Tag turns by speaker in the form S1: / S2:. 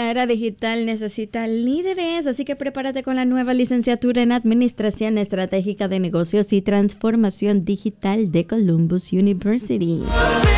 S1: La era digital necesita líderes, así que prepárate con la nueva licenciatura en Administración Estratégica de Negocios y Transformación Digital de Columbus University.